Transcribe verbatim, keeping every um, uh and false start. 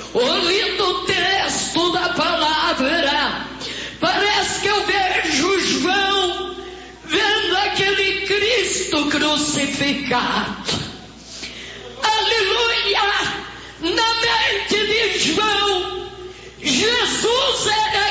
ouvindo o texto da palavra, parece que eu vejo João vendo aquele Cristo crucificado. Aleluia! Na mente de João, Jesus era